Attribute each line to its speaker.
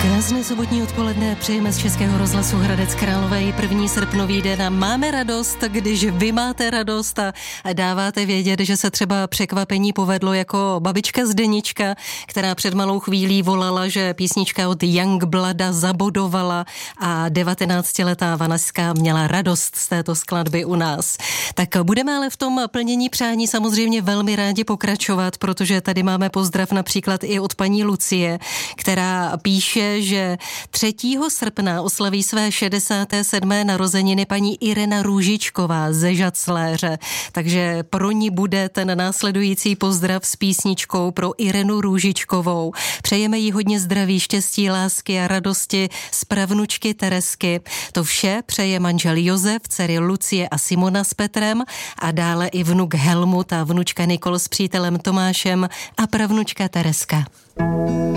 Speaker 1: Krásné sobotní odpoledne přejeme z Českého rozhlasu Hradec Králové. 1. srpnový den a máme radost, když vy máte radost a dáváte vědět, že se třeba překvapení povedlo jako babička Zdenička, která před malou chvílí volala, že písnička od Youngblooda zabodovala a 19letá Vanašská měla radost z této skladby u nás. Tak budeme ale v tom plnění přání samozřejmě velmi rádi pokračovat, protože tady máme pozdrav například i od paní Lucie, která píše, že 3. srpna oslaví své 67. narozeniny paní Irena Růžičková ze Žacléře. Takže pro ní bude ten následující pozdrav s písničkou pro Irenu Růžičkovou. Přejeme jí hodně zdraví, štěstí, lásky a radosti z pravnučky Teresky. To vše přeje manžel Josef, dcery Lucie a Simona s Petrem a dále i vnuk Helmut a vnučka Nikol s přítelem Tomášem a pravnučka Tereska.